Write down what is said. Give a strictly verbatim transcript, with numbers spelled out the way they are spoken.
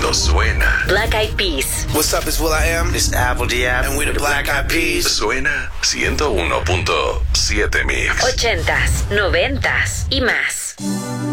cuando suena. Black Eyed Peas. What's up, it's will.i.am. It's Apple Diab. And we're the Black Eyed Peas. Suena ciento uno punto siete Mix. Ochentas, noventas y más.